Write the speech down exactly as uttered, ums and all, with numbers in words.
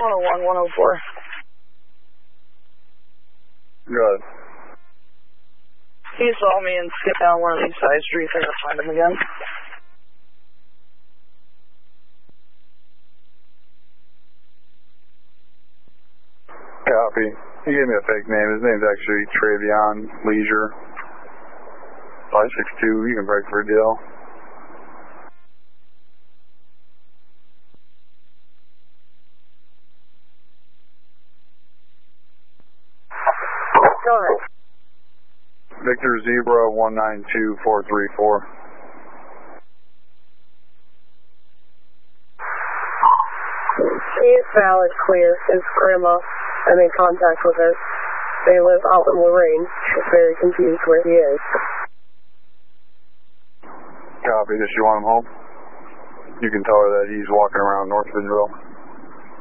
one oh one, one oh four. Good. He saw me and skipped down one of these side streets and I find him again. Copy. He gave me a fake name. His name's actually Travion Leisure. five six two, you can break for a deal. Go ahead. Victor Zebra one nine two four three four. He's valid, clear. His grandma, I'm in contact with her. They live out in Lorraine. She's very confused where he is. Copy. Does she want him home? You can tell her that he's walking around North Vinville.